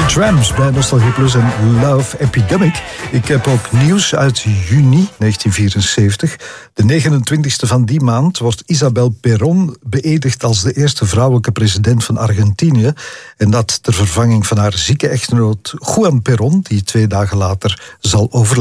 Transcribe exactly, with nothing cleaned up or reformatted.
Tramps bij Nostalgie Plus en Love Epidemic. Ik heb ook nieuws uit juni negentien vierenzeventig. De negenentwintigste van die maand wordt Isabel Perón beëdigd als de eerste vrouwelijke president van Argentinië. En dat ter vervanging van haar zieke echtgenoot Juan Perón, die twee dagen later zal overlijden.